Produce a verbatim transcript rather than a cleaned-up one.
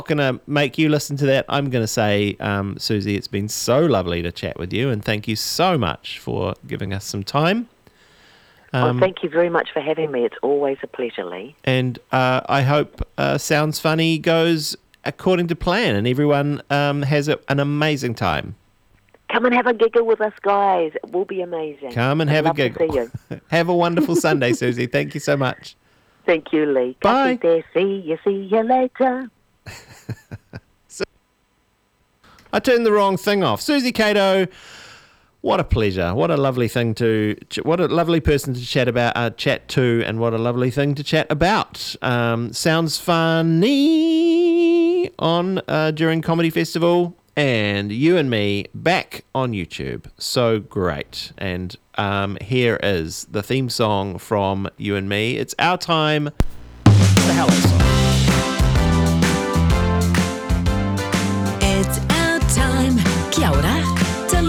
going to make you listen to that. I'm going to say, um, Susie, it's been so lovely to chat with you, and thank you so much for giving us some time. Um, well, thank you very much for having me. It's always a pleasure, Lee. And uh, I hope uh, Sounds Funny goes according to plan, and everyone um, has a, an amazing time. Come and have a giggle with us, guys. It will be amazing. Come and I'd have a love to giggle. see you. Have a wonderful Sunday, Susie. Thank you so much. Thank you, Lee. Bye. There. See you. See you later. So, I turned the wrong thing off. Susie Cato, what a pleasure. What a lovely thing to, what a lovely person to chat about, uh, chat to, and what a lovely thing to chat about. Um, Sounds Funny on uh, during Comedy Festival, and You and Me back on YouTube. So great. And um, here is the theme song from You and Me. It's our time. The Hello song. It's our time. Kia ora.